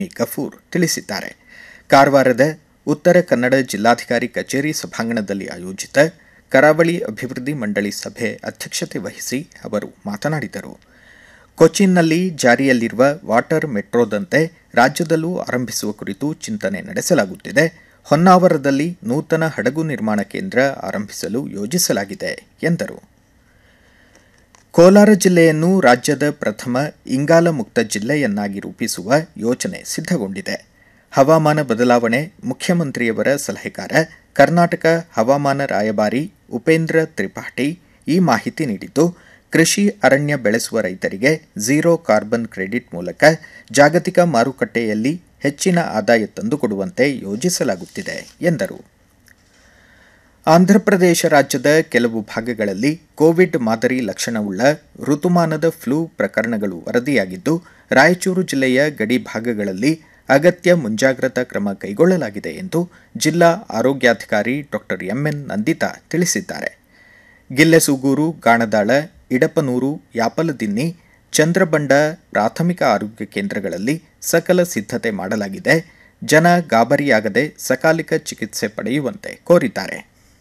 ಗಫೂರ್ ತಿಳಿಸಿದ್ದಾರೆ. ಕಾರವಾರದ ಉತ್ತರ ಕನ್ನಡ ಜಿಲ್ಲಾಧಿಕಾರಿ ಕಚೇರಿ ಸಭಾಂಗಣದಲ್ಲಿ ಆಯೋಜಿತ ಕರಾವಳಿ ಅಭಿವೃದ್ಧಿ ಮಂಡಳಿ ಸಭೆ ಅಧ್ಯಕ್ಷತೆ ವಹಿಸಿ ಅವರು ಮಾತನಾಡಿದರು. ಕೊಚ್ಚಿನ್ನಲ್ಲಿ ಜಾರಿಯಲ್ಲಿರುವ ವಾಟರ್ ಮೆಟ್ರೋದಂತೆ ರಾಜ್ಯದಲ್ಲೂ ಆರಂಭಿಸುವ ಕುರಿತು ಚಿಂತನೆ ನಡೆಸಲಾಗುತ್ತಿದೆ. ಹೊನ್ನಾವರದಲ್ಲಿ ನೂತನ ಹಡಗು ನಿರ್ಮಾಣ ಕೇಂದ್ರ ಆರಂಭಿಸಲು ಯೋಜಿಸಲಾಗಿದೆ ಎಂದರು. ಕೋಲಾರ ಜಿಲ್ಲೆಯನ್ನು ರಾಜ್ಯದ ಪ್ರಥಮ ಇಂಗಾಲ ಮುಕ್ತ ಜಿಲ್ಲೆಯನ್ನಾಗಿ ರೂಪಿಸುವ ಯೋಜನೆ ಸಿದ್ಧಗೊಂಡಿದೆ. ಹವಾಮಾನ ಬದಲಾವಣೆ ಮುಖ್ಯಮಂತ್ರಿಯವರ ಸಲಹೆಗಾರ ಕರ್ನಾಟಕ ಹವಾಮಾನ ರಾಯಭಾರಿ ಉಪೇಂದ್ರ ತ್ರಿಪಾಠಿ ಈ ಮಾಹಿತಿ ನೀಡಿದ್ದು, ಕೃಷಿ ಅರಣ್ಯ ಬೆಳೆಸುವ ರೈತರಿಗೆ ಝೀರೋ ಕಾರ್ಬನ್ ಕ್ರೆಡಿಟ್ ಮೂಲಕ ಜಾಗತಿಕ ಮಾರುಕಟ್ಟೆಯಲ್ಲಿ ಹೆಚ್ಚಿನ ಆದಾಯ ತಂದುಕೊಡುವಂತೆ ಯೋಜಿಸಲಾಗುತ್ತಿದೆ ಎಂದರು. ಆಂಧ್ರಪ್ರದೇಶ ರಾಜ್ಯದ ಕೆಲವು ಭಾಗಗಳಲ್ಲಿ ಕೋವಿಡ್ ಮಾದರಿ ಲಕ್ಷಣವುಳ್ಳ ಋತುಮಾನದ ಫ್ಲೂ ಪ್ರಕರಣಗಳು ವರದಿಯಾಗಿದ್ದು, ರಾಯಚೂರು ಜಿಲ್ಲೆಯ ಗಡಿ ಭಾಗಗಳಲ್ಲಿ ಅಗತ್ಯ ಮುಂಜಾಗ್ರತಾ ಕ್ರಮ ಕೈಗೊಳ್ಳಲಾಗಿದೆ ಎಂದು ಜಿಲ್ಲಾ ಆರೋಗ್ಯಾಧಿಕಾರಿ ಡಾ ಎಂಎನ್ ನಂದಿತಾ ತಿಳಿಸಿದ್ದಾರೆ. ಗಿಲ್ಲೆಸೂಗೂರು, ಗಾಣದಾಳ, ಇಡಪನೂರು, ಯಾಪಲದಿನ್ನಿ, ಚಂದ್ರಬಂಡ ಪ್ರಾಥಮಿಕ ಆರೋಗ್ಯ ಕೇಂದ್ರಗಳಲ್ಲಿ ಸಕಲ ಸಿದ್ಧತೆ ಮಾಡಲಾಗಿದೆ. ಜನ ಗಾಬರಿಯಾಗದೆ ಸಕಾಲಿಕ ಚಿಕಿತ್ಸೆ ಪಡೆಯುವಂತೆ ಕೋರಿದ್ದಾರೆ.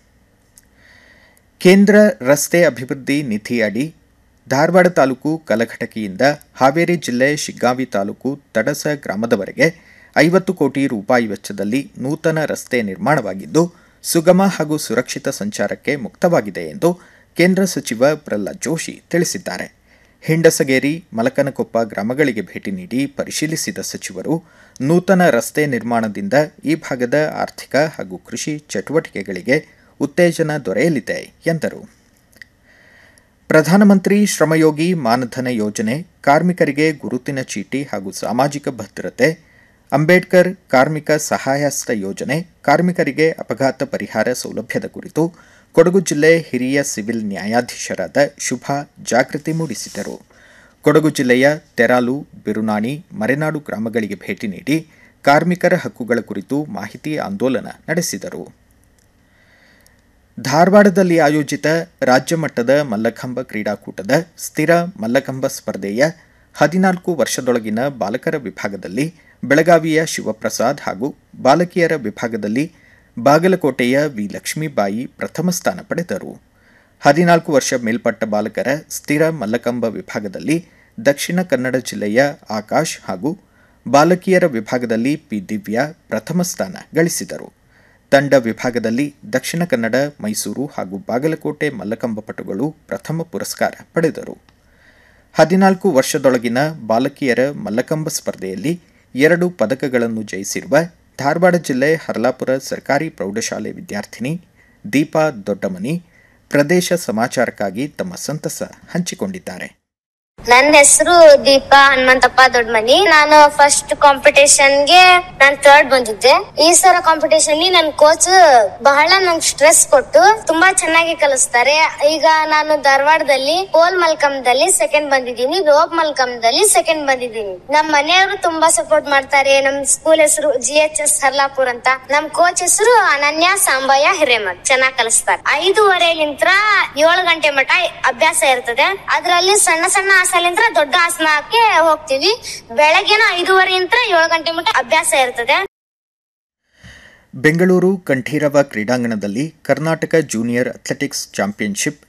ಕೇಂದ್ರ ರಸ್ತೆ ಅಭಿವೃದ್ಧಿ ನಿಧಿ ಅಡಿ ಧಾರವಾಡ ತಾಲೂಕು ಕಲಘಟಕಿಯಿಂದ ಹಾವೇರಿ ಜಿಲ್ಲೆ ಶಿಗ್ಗಾವಿ ತಾಲೂಕು ತಡಸ ಗ್ರಾಮದವರೆಗೆ 50 ಕೋಟಿ ರೂಪಾಯಿ ವೆಚ್ಚದಲ್ಲಿ ನೂತನ ರಸ್ತೆ ನಿರ್ಮಾಣವಾಗಿದ್ದು, ಸುಗಮ ಹಾಗೂ ಸುರಕ್ಷಿತ ಸಂಚಾರಕ್ಕೆ ಮುಕ್ತವಾಗಿದೆ ಎಂದು ಕೇಂದ್ರ ಸಚಿವ ಪ್ರಹ್ಲಾದ್ ಜೋಶಿ ತಿಳಿಸಿದ್ದಾರೆ. ಹಿಂಡಸಗೇರಿ, ಮಲಕನಕೊಪ್ಪ ಗ್ರಾಮಗಳಿಗೆ ಭೇಟಿ ನೀಡಿ ಪರಿಶೀಲಿಸಿದ ಸಚಿವರು, ನೂತನ ರಸ್ತೆ ನಿರ್ಮಾಣದಿಂದ ಈ ಭಾಗದ ಆರ್ಥಿಕ ಹಾಗೂ ಕೃಷಿ ಚಟುವಟಿಕೆಗಳಿಗೆ ಉತ್ತೇಜನ ದೊರೆಯಲಿದೆ ಎಂದರು. ಪ್ರಧಾನಮಂತ್ರಿ ಶ್ರಮಯೋಗಿ ಮಾನಧನ ಯೋಜನೆ, ಕಾರ್ಮಿಕರಿಗೆ ಗುರುತಿನ ಚೀಟಿ ಹಾಗೂ ಸಾಮಾಜಿಕ ಭದ್ರತೆ, ಅಂಬೇಡ್ಕರ್ ಕಾರ್ಮಿಕ ಸಹಾಯಹಸ್ತ ಯೋಜನೆ, ಕಾರ್ಮಿಕರಿಗೆ ಅಪಘಾತ ಪರಿಹಾರ ಸೌಲಭ್ಯದ ಕುರಿತು ಕೊಡಗು ಜಿಲ್ಲೆ ಹಿರಿಯ ಸಿವಿಲ್ ನ್ಯಾಯಾಧೀಶರಾದ ಶುಭಾ ಜಾಗೃತಿ ಮೂಡಿಸಿದರು. ಕೊಡಗು ಜಿಲ್ಲೆಯ ತೆರಾಲು, ಬಿರುನಾಣಿ, ಮರೆನಾಡು ಗ್ರಾಮಗಳಿಗೆ ಭೇಟಿ ನೀಡಿ ಕಾರ್ಮಿಕರ ಹಕ್ಕುಗಳ ಕುರಿತು ಮಾಹಿತಿ ಆಂದೋಲನ ನಡೆಸಿದರು. ಧಾರವಾಡದಲ್ಲಿ ಆಯೋಜಿತ ರಾಜ್ಯ ಮಟ್ಟದ ಮಲ್ಲಖಂಬ ಕ್ರೀಡಾಕೂಟದ ಸ್ಥಿರ ಮಲ್ಲಖಂಬ ಸ್ಪರ್ಧೆಯ 14 ವರ್ಷದೊಳಗಿನ ಬಾಲಕರ ವಿಭಾಗದಲ್ಲಿ ಬೆಳಗಾವಿಯ ಶಿವಪ್ರಸಾದ್ ಹಾಗೂ ಬಾಲಕಿಯರ ವಿಭಾಗದಲ್ಲಿ ಬಾಗಲಕೋಟೆಯ ವಿ ಲಕ್ಷ್ಮೀಬಾಯಿ ಪ್ರಥಮ ಸ್ಥಾನ ಪಡೆದರು. 14 ವರ್ಷ ಮೇಲ್ಪಟ್ಟ ಬಾಲಕರ ಸ್ಥಿರ ಮಲ್ಲಖಂಬ ವಿಭಾಗದಲ್ಲಿ ದಕ್ಷಿಣ ಕನ್ನಡ ಜಿಲ್ಲೆಯ ಆಕಾಶ್ ಹಾಗೂ ಬಾಲಕಿಯರ ವಿಭಾಗದಲ್ಲಿ ಪಿ ದಿವ್ಯಾ ಪ್ರಥಮ ಸ್ಥಾನ ಗಳಿಸಿದರು. ತಂಡ ವಿಭಾಗದಲ್ಲಿ ದಕ್ಷಿಣ ಕನ್ನಡ, ಮೈಸೂರು ಹಾಗೂ ಬಾಗಲಕೋಟೆ ಮಲ್ಲಖಂಬ ಪಟುಗಳು ಪ್ರಥಮ ಪುರಸ್ಕಾರ ಪಡೆದರು. 14 ವರ್ಷದೊಳಗಿನ ಬಾಲಕಿಯರ ಮಲ್ಲಖಂಬ ಸ್ಪರ್ಧೆಯಲ್ಲಿ 2 ಪದಕಗಳನ್ನು ಜಯಿಸಿರುವ ಧಾರವಾಡ ಜಿಲ್ಲೆ ಹರ್ಲಾಪುರ ಸರ್ಕಾರಿ ಪ್ರೌಢಶಾಲೆ ವಿದ್ಯಾರ್ಥಿನಿ ದೀಪಾ ದೊಡ್ಡಮನಿ ಪ್ರದೇಶ ಸಮಾಚಾರಕ್ಕಾಗಿ ತಮ್ಮ ಸಂತಸ ಹಂಚಿಕೊಂಡಿದ್ದಾರೆ. ನನ್ನ ಹೆಸರು ದೀಪಾ ಹನುಮಂತಪ್ಪ ದೊಡ್ಡಮನಿ. ನಾನು ಫಸ್ಟ್ ಕಾಂಪಿಟೇಷನ್ಗೆ ನಾನು ಥರ್ಡ್ ಬಂದಿದ್ದೆ. ಈ ಸಲ ಕಾಂಪಿಟೇಷನ್ ನನ್ನ ಕೋಚ್ ಬಹಳ ನಂಗೆ ಸ್ಟ್ರೆಸ್ ಕೊಟ್ಟು ತುಂಬಾ ಚೆನ್ನಾಗಿ ಕಲಿಸ್ತಾರೆ. ಈಗ ನಾನು ಧಾರವಾಡದಲ್ಲಿ ಪೋಲ್ ಮಲ್ಕಂದಲ್ಲಿ ಸೆಕೆಂಡ್ ಬಂದಿದ್ದೀನಿ, ರೋಪ್ ಮಲ್ಕಂದಲ್ಲಿ ಸೆಕೆಂಡ್ ಬಂದಿದ್ದೀನಿ. ನಮ್ಮ ಮನೆಯವರು ತುಂಬಾ ಸಪೋರ್ಟ್ ಮಾಡ್ತಾರೆ. ನಮ್ ಸ್ಕೂಲ್ ಹೆಸರು GHS ಹರ್ಲಾಪುರ್ ಅಂತ. ನಮ್ ಕೋಚ್ ಹೆಸರು ಅನನ್ಯ ಸಾಂಬಯ್ಯ ಹಿರೇಮಠ್. ಚೆನ್ನಾಗಿ ಕಲಿಸ್ತಾರೆ. 5:30ಲಿಂತ್ರ 7 ಗಂಟೆ ಮಠ ಅಭ್ಯಾಸ ಇರ್ತದೆ. ಅದರಲ್ಲಿ ಸಣ್ಣ ಸಣ್ಣ ಆಸನದಿಂದ ದೊಡ್ಡ ಆಸನಕ್ಕೆ ಹೋಗ್ತೀವಿ. ಬೆಳಗ್ಗೆನ 5:30ಯಿಂದ 7 ಗಂಟೆ ಮಟ್ಟ ಅಭ್ಯಾಸ ಇರ್ತದೆ. ಬೆಂಗಳೂರು ಕಂಠೀರವ ಕ್ರೀಡಾಂಗಣದಲ್ಲಿ Karnataka junior athletics championship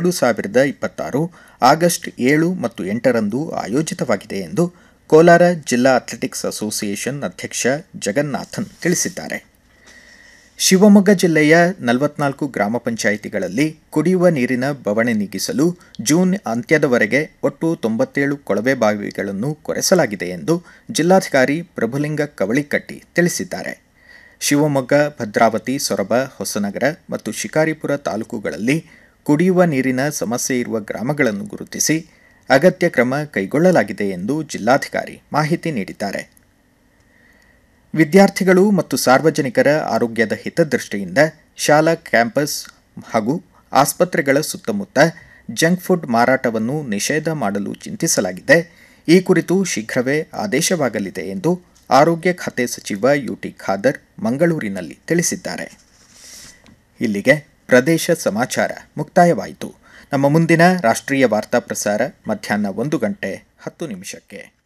2026 August 7 ಮತ್ತು 8ರಂದು ಆಯೋಜಿತವಾಗಿದೆ ಎಂದು ಕೋಲಾರ ಜಿಲ್ಲಾ ಅಥ್ಲೆಟಿಕ್ಸ್ ಅಸೋಸಿಯೇಷನ್ ಅಧ್ಯಕ್ಷ ಜಗನ್ನಾಥನ್ ತಿಳಿಸಿದ್ದಾರೆ. ಶಿವಮೊಗ್ಗ ಜಿಲ್ಲೆಯ 44 ಗ್ರಾಮ ಪಂಚಾಯಿತಿಗಳಲ್ಲಿ ಕುಡಿಯುವ ನೀರಿನ ಬವಣೆ ನೀಗಿಸಲು ಜೂನ್ ಅಂತ್ಯದವರೆಗೆ ಒಟ್ಟು 97 ಕೊಳವೆ ಬಾವಿಗಳನ್ನು ಕೊರೆಸಲಾಗಿದೆ ಎಂದು ಜಿಲ್ಲಾಧಿಕಾರಿ ಪ್ರಭುಲಿಂಗ ಕವಳಿಕಟ್ಟಿ ತಿಳಿಸಿದ್ದಾರೆ. ಶಿವಮೊಗ್ಗ, ಭದ್ರಾವತಿ, ಸೊರಬ, ಹೊಸನಗರ ಮತ್ತು ಶಿಕಾರಿಪುರ ತಾಲೂಕುಗಳಲ್ಲಿ ಕುಡಿಯುವ ನೀರಿನ ಸಮಸ್ಯೆ ಇರುವ ಗ್ರಾಮಗಳನ್ನು ಗುರುತಿಸಿ ಅಗತ್ಯ ಕ್ರಮ ಕೈಗೊಳ್ಳಲಾಗಿದೆ ಎಂದು ಜಿಲ್ಲಾಧಿಕಾರಿ ಮಾಹಿತಿ ನೀಡಿದ್ದಾರೆ. ವಿದ್ಯಾರ್ಥಿಗಳು ಮತ್ತು ಸಾರ್ವಜನಿಕರ ಆರೋಗ್ಯದ ಹಿತದೃಷ್ಟಿಯಿಂದ ಶಾಲಾ ಕ್ಯಾಂಪಸ್ ಹಾಗೂ ಆಸ್ಪತ್ರೆಗಳ ಸುತ್ತಮುತ್ತ ಜಂಕ್ ಫುಡ್ ಮಾರಾಟವನ್ನು ನಿಷೇಧ ಮಾಡಲು ಚಿಂತಿಸಲಾಗಿದೆ. ಈ ಕುರಿತು ಶೀಘ್ರವೇ ಆದೇಶವಾಗಲಿದೆ ಎಂದು ಆರೋಗ್ಯ ಖಾತೆ ಸಚಿವ ಯುಟಿ ಖಾದರ್ ಮಂಗಳೂರಿನಲ್ಲಿ ತಿಳಿಸಿದ್ದಾರೆ. ಇಲ್ಲಿಗೆ ಪ್ರದೇಶ ಸಮಾಚಾರ ಮುಕ್ತಾಯವಾಯಿತು. ನಮ್ಮ ಮುಂದಿನ ರಾಷ್ಟ್ರೀಯ ವಾರ್ತಾ ಪ್ರಸಾರ ಮಧ್ಯಾಹ್ನ 1:10 ನಿಮಿಷಕ್ಕೆ.